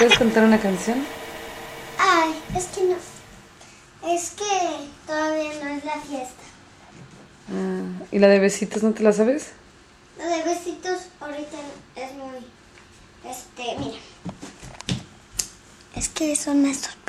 puedes cantar una canción? Ay, es que no. Es que todavía no es la fiesta. ¿Y la de besitos no te la sabes? La de besitos ahorita es muy... Mira. Es que son más...